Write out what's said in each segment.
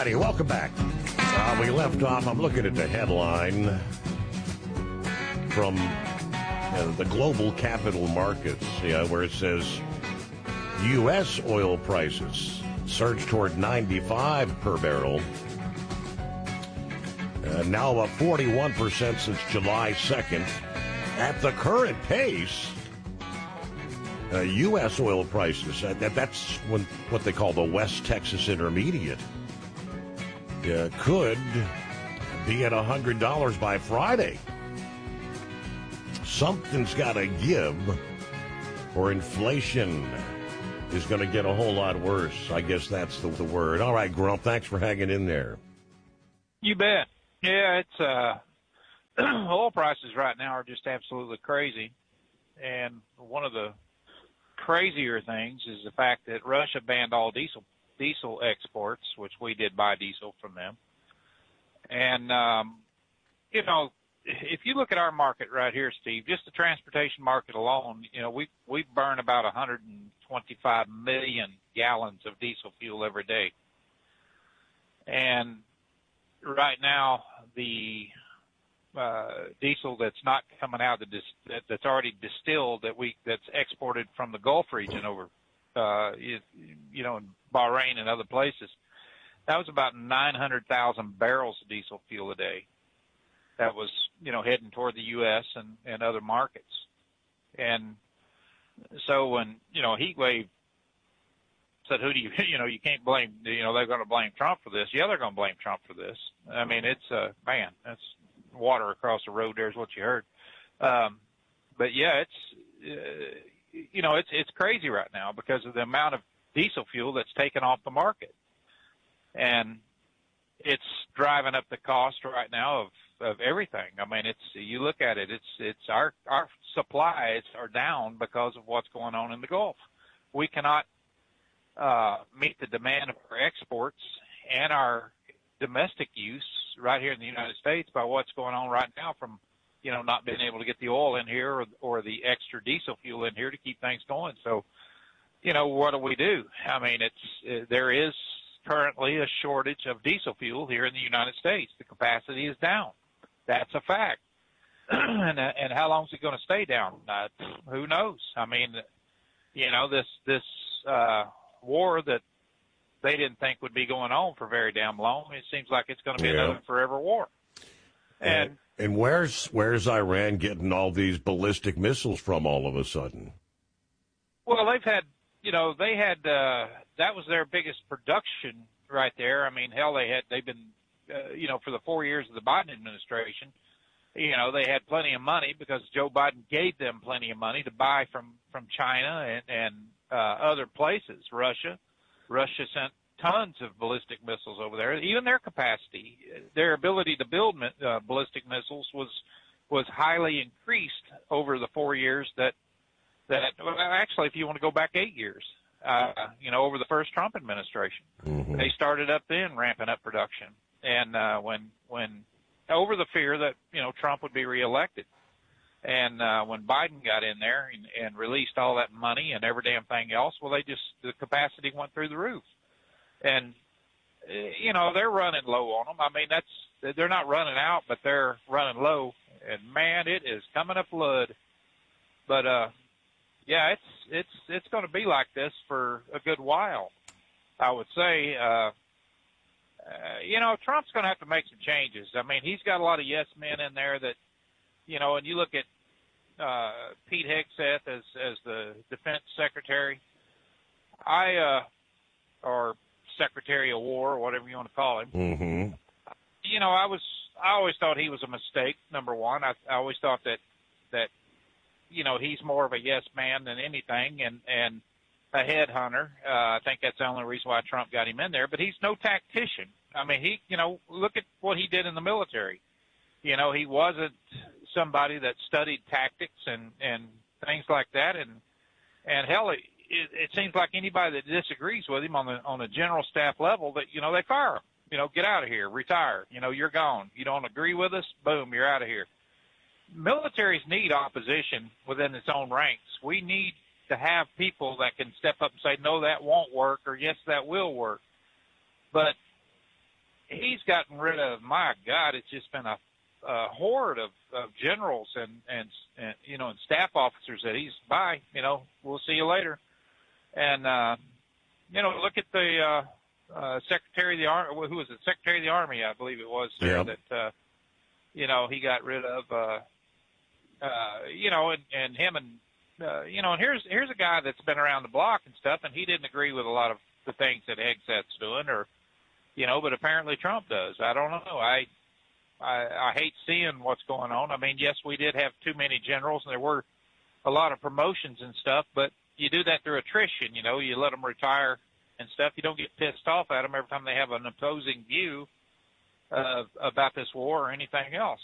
righty, welcome back. We left off, I'm looking at the headline from the global capital markets, where it says U.S. oil prices surged toward 95 per barrel. Now up 41% since July 2nd. At the current pace, U.S. oil prices, that's what they call the West Texas Intermediate, could be at $100 by Friday. Something's got to give, or inflation is going to get a whole lot worse. I guess that's the word. All right, Grump, thanks for hanging in there. You bet. Yeah, it's oil prices right now are just absolutely crazy. And one of the crazier things is the fact that Russia banned all diesel exports, which we did buy diesel from them. And, if you look at our market right here, Steve, just the transportation market alone, we burn about 125 million gallons of diesel fuel every day. And right now, the diesel that's not coming out that's already distilled that's exported from the Gulf region over, in Bahrain and other places, that was about 900,000 barrels of diesel fuel a day. That was, heading toward the U.S. and other markets. And so when, heat wave said, who do you, you can't blame, they're going to blame Trump for this. Yeah, they're going to blame Trump for this. I mean, it's, that's water across the road. There's what you heard. But yeah, it's crazy right now because of the amount of diesel fuel that's taken off the market. And it's driving up the cost right now of everything. I mean, you look at it, it's our supplies are down because of what's going on in the Gulf. We cannot meet the demand of our exports and our domestic use right here in the United States by what's going on right now from, not being able to get the oil in here or the extra diesel fuel in here to keep things going. So, what do? I mean, there is currently a shortage of diesel fuel here in the United States. The capacity is down. That's a fact. And how long is it going to stay down? Who knows? I mean, this war that they didn't think would be going on for very damn long, it seems like it's going to be another forever war. And where's Iran getting all these ballistic missiles from all of a sudden? Well, they've had, that was their biggest production right there. I mean, hell, they've been, for the 4 years of the Biden administration, they had plenty of money because Joe Biden gave them plenty of money to buy from China and other places. Russia sent tons of ballistic missiles over there. Even their capacity, their ability to build ballistic missiles was highly increased over the 4 years that actually, if you want to go back 8 years, over the first Trump administration, they started up then ramping up production. And when over the fear that, Trump would be reelected. And when Biden got in there and released all that money and every damn thing else, well, the capacity went through the roof. And, they're running low on them. I mean, they're not running out, but they're running low. And, man, it is coming up blood. But, yeah, it's going to be like this for a good while, I would say. Trump's going to have to make some changes. I mean, he's got a lot of yes men in there that, and you look at Pete Hegseth as the defense secretary, or Secretary of War, or whatever you want to call him. Mm-hmm. I always thought he was a mistake. Number one, I always thought that he's more of a yes man than anything, and a headhunter. I think that's the only reason why Trump got him in there. But he's no tactician. I mean, look at what he did in the military. He wasn't somebody that studied tactics and things like that. And hell, it seems like anybody that disagrees with him on a general staff level, that they fire him. Get out of here, retire. You're gone. You don't agree with us, boom, you're out of here. Militaries need opposition within its own ranks. We need to have people that can step up and say, no, that won't work, or yes, that will work. But he's gotten rid of, my God, it's just been a horde of generals and staff officers that he's by, we'll see you later. And, look at the Secretary of the Army, who was it? Secretary of the Army, I believe it was, yep. that, he got rid of, and him and, and here's a guy that's been around the block and stuff, and he didn't agree with a lot of the things that Hegset's doing, or, but apparently Trump does. I don't know. I hate seeing what's going on. I mean, yes, we did have too many generals, and there were a lot of promotions and stuff, but you do that through attrition. You let them retire and stuff. You don't get pissed off at them every time they have an opposing view about this war or anything else.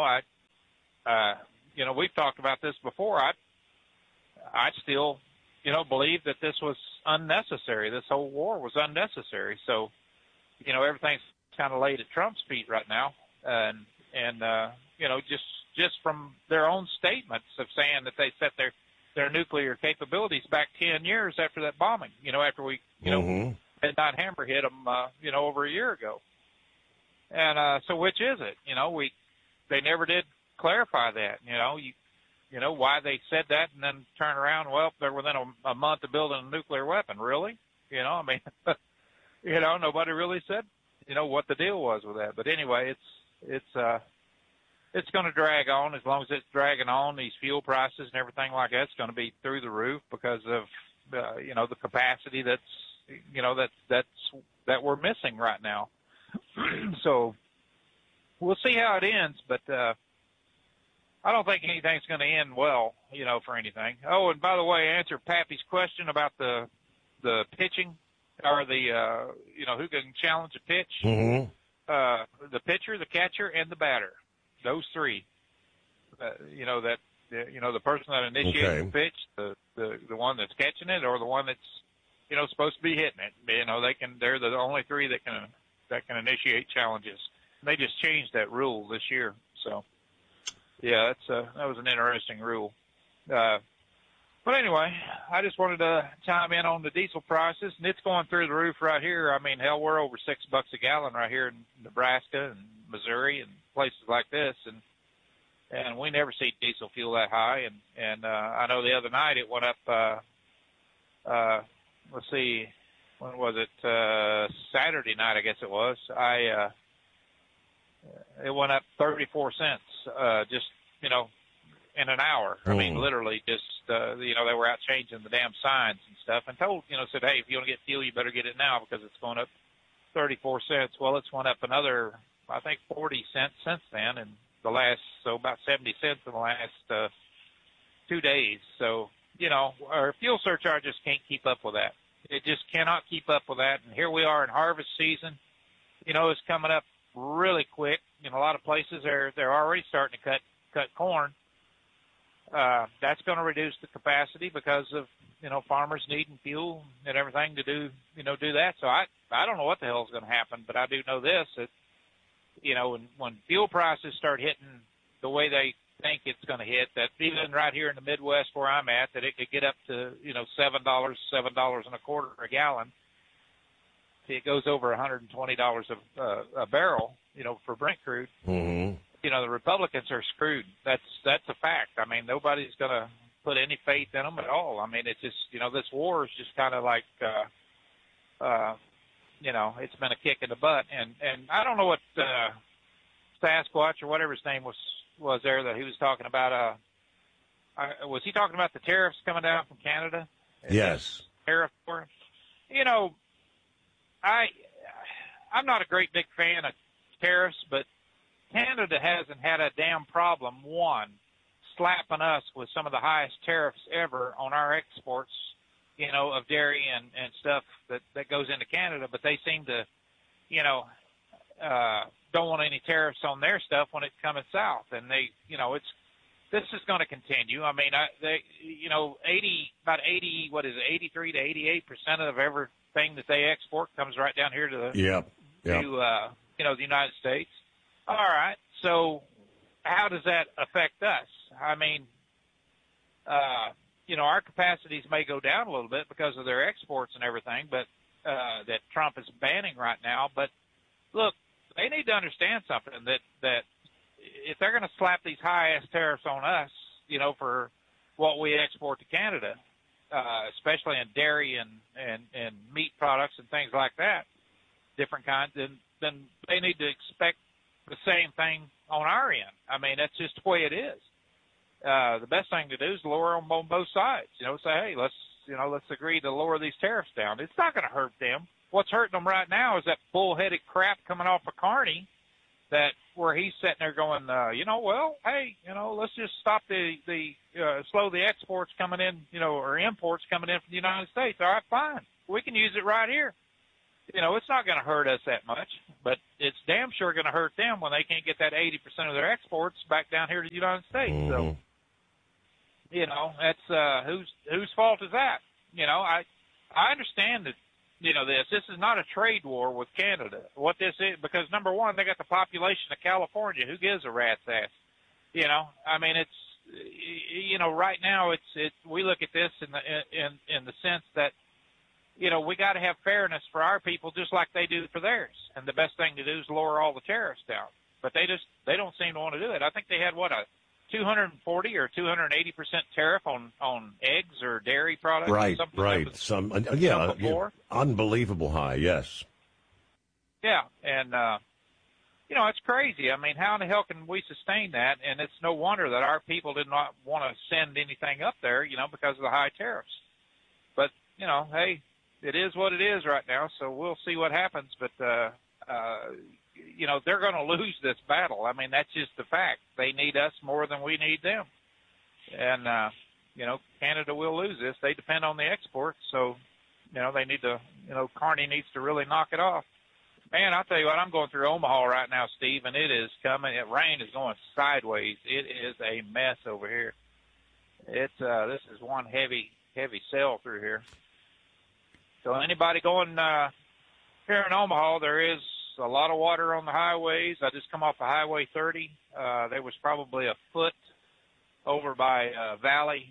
We've talked about this before. I still, believe that this was unnecessary. This whole war was unnecessary. So, everything's kind of laid at Trump's feet right now. And just from their own statements of saying that they set their nuclear capabilities back 10 years after that bombing, after we, had not hammer hit them, over a year ago. And so which is it? They never did clarify that, why they said that and then turn around, well, they're within a month of building a nuclear weapon. Really? Nobody really said, what the deal was with that. But anyway, it's going to drag on. As long as it's dragging on, these fuel prices and everything like that's going to be through the roof because of, the capacity that we're missing right now. So we'll see how it ends, but I don't think anything's going to end well, for anything. Oh, and by the way, answer Pappy's question about the pitching or the, who can challenge a pitch. Mm-hmm. The pitcher, the catcher, and the batter. Those three. The person that initiates the pitch, the one that's catching it, or the one that's, supposed to be hitting it. They're the only three that can initiate challenges. They just changed that rule this year. So, yeah, that was an interesting rule. But anyway, I just wanted to chime in on the diesel prices, and it's going through the roof right here. I mean, hell, we're over $6 a gallon right here in Nebraska and Missouri and places like this, and we never see diesel fuel that high. And I know the other night it went up. Let's see, when was it? Saturday night, I guess it was. It went up 34 cents. Just in an hour. I mean, literally just, they were out changing the damn signs and stuff and told, said, hey, if you want to get fuel, you better get it now because it's going up 34 cents. Well, it's went up another, I think, 40 cents since then, and about 70 cents in the last 2 days. So, our fuel surcharges can't keep up with that. It just cannot keep up with that. And here we are in harvest season. It's coming up really quick. In a lot of places, they're already starting to cut corn. That's going to reduce the capacity because of, farmers needing fuel and everything to do that. So I don't know what the hell is going to happen, but I do know this, that, when fuel prices start hitting the way they think it's going to hit, that even right here in the Midwest where I'm at, that it could get up to, $7 and a quarter a gallon. It goes over $120 a barrel, for Brent crude. Mm-hmm. The Republicans are screwed. That's a fact. I mean, nobody's going to put any faith in them at all. I mean, it's just, this war is just kind of like, it's been a kick in the butt. And I don't know what Sasquatch or whatever his name was there that he was talking about. Was he talking about the tariffs coming down from Canada? Yes. Tariff war? I'm not a great big fan of tariffs, but Canada hasn't had a damn problem, slapping us with some of the highest tariffs ever on our exports, of dairy and stuff that goes into Canada, but they seem to, don't want any tariffs on their stuff when it's coming south. And this is going to continue. I mean, about 83 to 88% of everything that they export comes right down here to the United States. All right. So how does that affect us? I mean, our capacities may go down a little bit because of their exports and everything, but that Trump is banning right now. But look, they need to understand something, that if they're going to slap these high-ass tariffs on us, for what we export to Canada, especially in dairy and meat products and things like that, different kinds, then they need to expect the same thing on our end. I mean, that's just the way it is. The best thing to do is lower them on both sides. Say, hey, let's agree to lower these tariffs down. It's not going to hurt them. What's hurting them right now is that bullheaded crap coming off of Carney, where he's sitting there going, hey, let's just stop slow the exports coming in, or imports coming in from the United States. All right, fine. We can use it right here. It's not going to hurt us that much, but it's damn sure going to hurt them when they can't get that 80% of their exports back down here to the United States. Mm-hmm. So, that's whose fault is that? I understand that. This is not a trade war with Canada. What this is, because number one, they got the population of California. Who gives a rat's ass? I mean, it's, right now we look at this in the sense that, we got to have fairness for our people just like they do for theirs. And the best thing to do is lower all the tariffs down. But they don't seem to want to do it. I think they had a 240 or 280% tariff on eggs or dairy products. Right. Unbelievable high. Yes. Yeah, and it's crazy. I mean, how in the hell can we sustain that? And it's no wonder that our people did not want to send anything up there, because of the high tariffs. But hey, it is what it is right now. So we'll see what happens. But they're going to lose this battle. I mean, that's just the fact. They need us more than we need them. And, Canada will lose this. They depend on the exports. So, they need to, Carney needs to really knock it off. Man, I'll tell you what, I'm going through Omaha right now, Steve, and it is coming. Rain is going sideways. It is a mess over here. This is one heavy sail through here. So anybody going here in Omaha, there is a lot of water on the highways. I just come off of Highway 30. There was probably a foot over by Valley.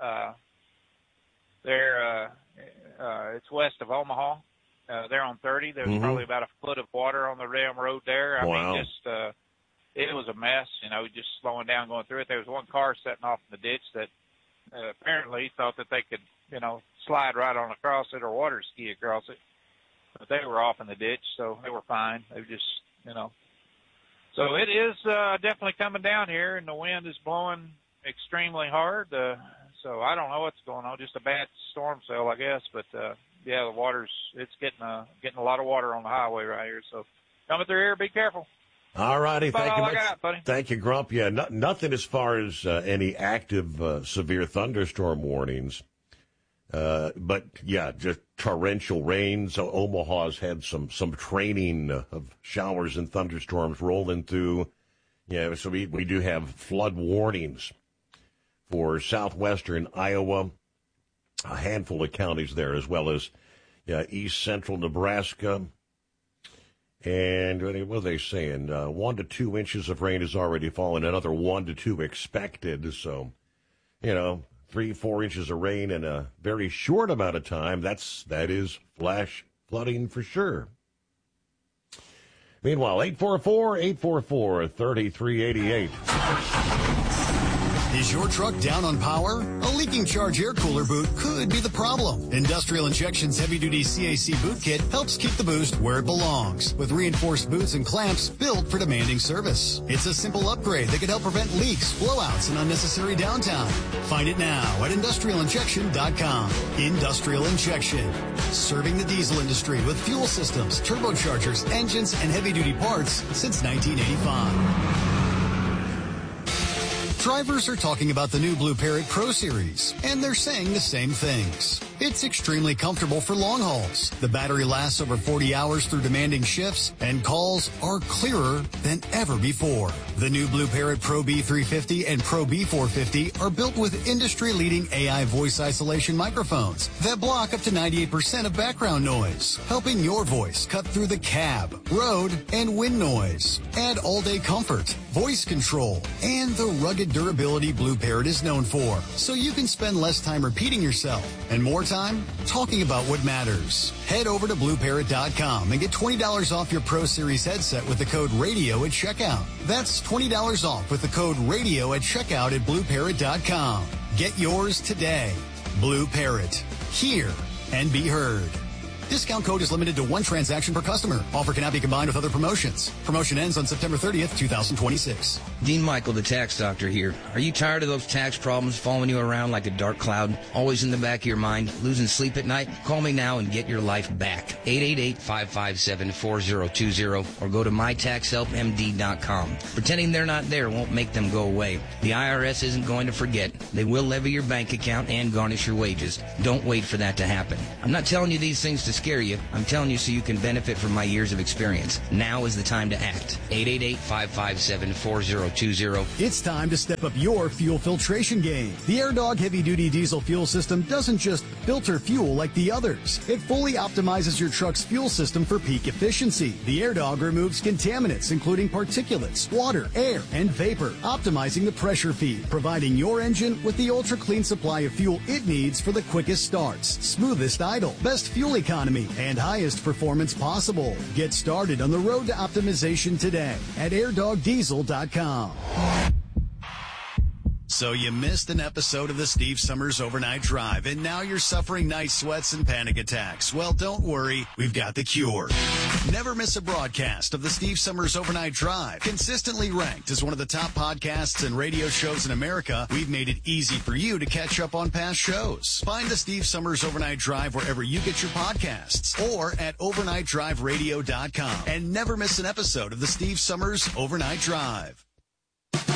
It's west of Omaha. There on 30. There's probably about a foot of water on the damn road there. I mean, it was a mess, just slowing down going through it. There was one car sitting off in the ditch that apparently thought that they could, slide right on across it or water ski across it. But they were off in the ditch, so they were fine. They were just, So it is definitely coming down here, and the wind is blowing extremely hard. So I don't know what's going on. Just a bad storm cell, I guess. But, the water's it's getting a lot of water on the highway right here. So coming through here, be careful. All righty. Thank you. I got, buddy. Thank you, Grump. Yeah, nothing as far as any active severe thunderstorm warnings. But yeah, just torrential rain. So Omaha's had some training of showers and thunderstorms rolling through. Yeah, so we do have flood warnings for southwestern Iowa, a handful of counties there, as well as east central Nebraska. And what are they saying? 1 to 2 inches of rain has already fallen. Another 1 to 2 expected. So, 3-4 inches of rain in a very short amount of time. That is flash flooding for sure. Meanwhile, 844-3388. Is your truck down on power? A leaking charge air cooler boot could be the problem. Industrial Injection's heavy-duty CAC boot kit helps keep the boost where it belongs, with reinforced boots and clamps built for demanding service. It's a simple upgrade that can help prevent leaks, blowouts, and unnecessary downtime. Find it now at industrialinjection.com. Industrial Injection, serving the diesel industry with fuel systems, turbochargers, engines, and heavy-duty parts since 1985. Drivers are talking about the new Blue Parrot Pro Series, and they're saying the same things. It's extremely comfortable for long hauls. The battery lasts over 40 hours through demanding shifts, and calls are clearer than ever before. The new Blue Parrot Pro B350 and Pro B450 are built with industry-leading AI voice isolation microphones that block up to 98% of background noise, helping your voice cut through the cab, road, and wind noise. Add all-day comfort, voice control, and the rugged durability Blue Parrot is known for, so you can spend less time repeating yourself and more time time talking about what matters. Head over to BlueParrot.com and get $20 off your Pro Series headset with the code RADIO at checkout. That's $20 off with the code RADIO at checkout at BlueParrot.com. Get yours today. Blue Parrot. Hear and be heard. Discount code is limited to one transaction per customer. Offer cannot be combined with other promotions. Promotion ends on September 30th, 2026. Dean Michael, the tax doctor here. Are you tired of those tax problems following you around like a dark cloud, always in the back of your mind, losing sleep at night? Call me now and get your life back. 888-557-4020 or go to mytaxhelpmd.com. Pretending they're not there won't make them go away. The IRS isn't going to forget. They will levy your bank account and garnish your wages. Don't wait for that to happen. I'm not telling you these things to scare you. I'm telling you so you can benefit from my years of experience. Now is the time to act. 888-557-4020. It's time to step up your fuel filtration game. The AirDog heavy-duty diesel fuel system doesn't just filter fuel like the others. It fully optimizes your truck's fuel system for peak efficiency. The AirDog removes contaminants, including particulates, water, air, and vapor, optimizing the pressure feed, providing your engine with the ultra-clean supply of fuel it needs for the quickest starts, smoothest idle, best fuel economy, and highest performance possible. Get started on the road to optimization today at airdogdiesel.com. So you missed an episode of the Steve Summers Overnight Drive, and now you're suffering night sweats and panic attacks. Well, don't worry. We've got the cure. Never miss a broadcast of the Steve Summers Overnight Drive. Consistently ranked as one of the top podcasts and radio shows in America, we've made it easy for you to catch up on past shows. Find the Steve Summers Overnight Drive wherever you get your podcasts or at overnightdriveradio.com. And never miss an episode of the Steve Summers Overnight Drive.